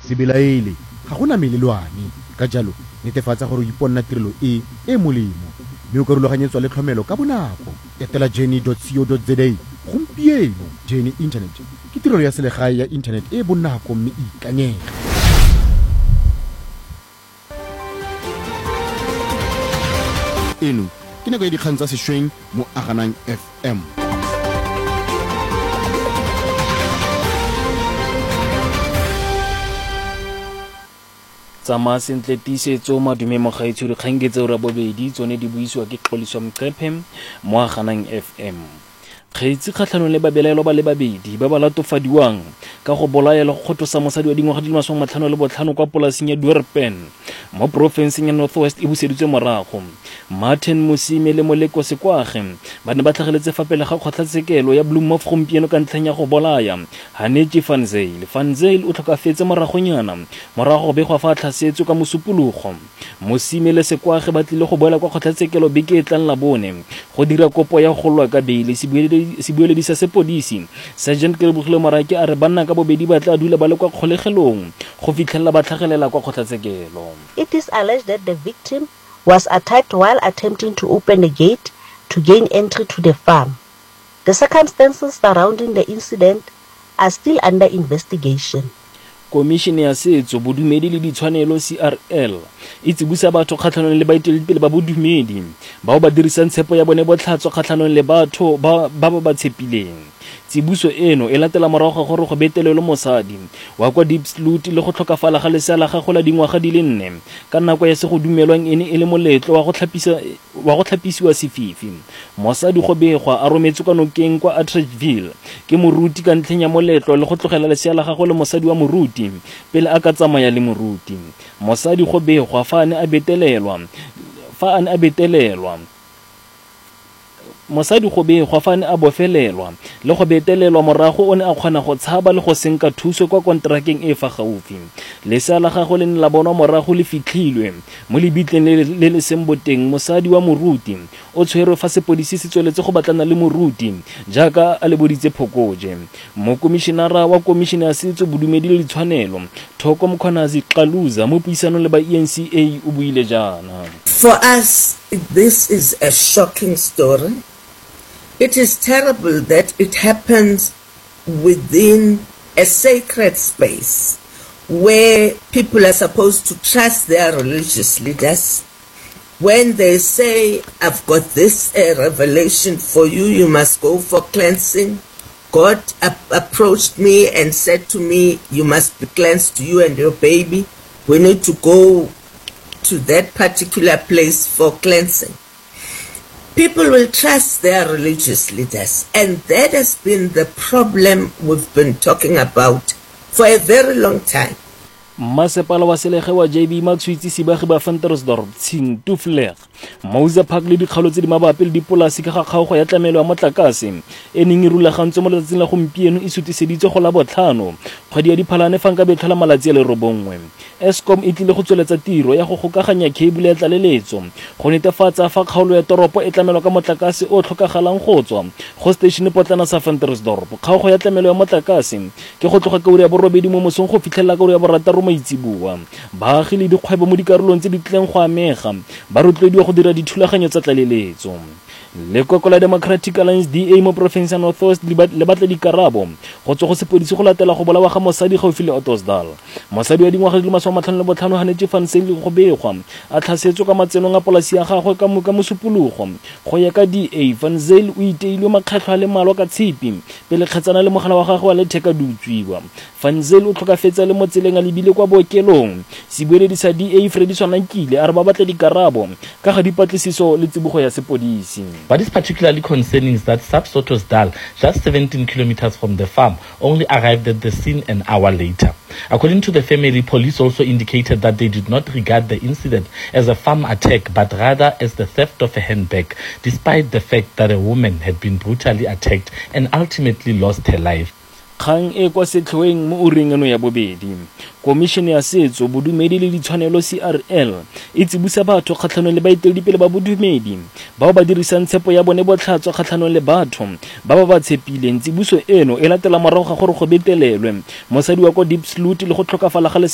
se belaele ga gona melelwane ka jalo netefatsa gore o iponna tirelo e molemo mme o ka rulaganyetswa le tlhomelo ka bonako etela journey.co.za gompieno. Journey internet ke tirelo ya selegae ya internet e bonako mme ikanyega. Eno ke nako ya dikgang tsa sešweng mo Aganang FM. Tsamaya sentle tiisetso madume mo gaetsho dikgang ke tseo ra bobedi tsone di buisiwa ke Xoliso Mqephe mo Aganang FM. Kgaitsi kgatlhanong le babelaelwa ba le babedi ba ba latofadiwang ka go bolaela go kgothosa mosadi wa dingwaga di le 55 kwa polaseng ya Duurpen mo porofenseng ya Northwest e buseditswe morago. Martin Musime le Moleko Sekwage ba ne ba tlhageletse fa pele ga kgotlatshekelo ya Bloemhof gompieno ka ntlheng ya go bolaya Hanetie van Zyl. Van Zyl o tlhokafetse moragonyana morago go begwa fa a tlhasetswe ka mosupologo. Musime le Sekwage ba tlile go boela kwa kgotlatshekelo beke e tlang la bone go dira kopo ya go lwa ka beile. Sebueledi sa sepodisi Sergeant Kelebogile Morake a re banna ka bobedi ba tla dula ba le kwa kgolegelong go fitlhelela ba tlhagelela kwa kgotlatshekelo. It is alleged that the victim was attacked while attempting to open a gate to gain entry to the farm. The circumstances surrounding the incident are still under investigation. Komishene ya Setso, Bodumedi le Ditshwanelo CRL e tsibusa batho kgatlhanong le baeteledipele ba bodumedi bao ba dirisang tshepo ya bone botlhatswa kgatlhanong le batho ba ba tshepileng. Tsibuso eno e latela morago gore go betelelo mosadi wa kwa Diepsloot le go tlhokafala ga lesea la gagwe la dingwaga di le 4 ka nako ya se go dumelwang ene e le moletlo wa go tlhapisiwa sefifi. Mosadi go begwa a rometswe kwa nokeng kwa Atteridgeville ke moruti ka ntlheng ya moletlo le go tlogela lesea la gagwe le mosadi wa moruti pele a ka tsamaya le moruti. Mosadi go begwa fa a ne a betelelwa mosadi go begwa fa ne a bofelelwa le go betelelwa morago o ne a kgona go tshaba le go senka thuso kwa kontrakeng e fa gaufi. Lesea la gagwe le ne la bonwa morago le fitlhilwe mo lebitleng le le seng boteng. Mosadi wa moruti o tshwerwe fa sepodisi se tsweletse go batlana le moruti jaaka a le boditse Phokoje. Mokomishenara wa Komishene ya Setso, Bodumedi le Ditshwanelo Thoko Mkhwanazi Xaluza mo puisanong le ba ENCA o buile jana. For us, this is a shocking story. It is terrible that it happens within a sacred space where people are supposed to trust their religious leaders. When they say, I've got this revelation for you, you must go for cleansing. God approached me and said to me, you must be cleansed, you and your baby. We need to go to that particular place for cleansing. People will trust their religious leaders, and that has been the problem we've been talking about for a very long time. Masepala wa Selege wa JB Matswitsi Sebagi ba Ventersdorp Tshing Tufler Mausa Park le dikgalo tse di mabapi le dipolasi ka ga kgaogo ya tlamelo ya motlakase e neng e rulagantswe mo letsatsing la gompieno e sutiseditswe go la botlhano kgwedi ya Diphalane fa nka betlhola malatsi a le robongwe. Eskom e tlile go tsweletsa tiro ya go gokaganya cable ya tlaleletso go netefatsa fa kgaolo ya toropo e tlamelwa ka motlakase o tlhokagalang go tswa go station potlana sa Ventersdorp. Kgaogo ya tlamelo ya motlakase ke go tloga ka ura ya borobedi mo mosong go fitlhelela ka ura ya borataro maitsibua. Baagi le dikgwebo mo dikarolong tse di tleng go amega ba rotloediwa go dira dithulaganyo tsa tlaleletso. Lekoko la Democratic Alliance DA mo province ya Northwest le batla dikarabo go tswa go sepodisi go latela go bolawa ga mosadi gaufi le Ottosdal. Mosadi wa dingwaga di le 55 Hanetie van Zyl go begwa a tlhasetswe ka matsenong a polasi ya gagwe ka mosupologo. Go ya ka DA, Van Zyl o iteilwe makgetlo a le malwa ka tshipi pele kgetsana le mogala wa gagwe wa letheka dutswiwa. Van Zyl o tlhokafetse le mo tseleng a lebile kwa bookelong. Sebueledi sa DA Freddy Swanakile a re ba batla dikarabo ka ga dipatlisiso le tsibogo ya sepodisi. What is particularly concerning is that Saps Ottosdal, just 17 kilometers from the farm, only arrived at the scene an hour later. According to the family, police also indicated that they did not regard the incident as a farm attack, but rather as the theft of a handbag, despite the fact that a woman had been brutally attacked and ultimately lost her life. Kgang e kwa setlhoeng mo urengeno ya bobedi. Komishene ya Setso, Bodumedi le Ditshwanelo CRL e tsibusa batho kgatlhanong le baeteledipele ba bodumedi bao ba dirisang tshepo ya bone botlhatswa kgatlhanong le batho ba ba tshepileng. Tsibuso eno e latela morago ga gore go betelelwe mosadi wa kwa Diepsloot le go tlhokafala ga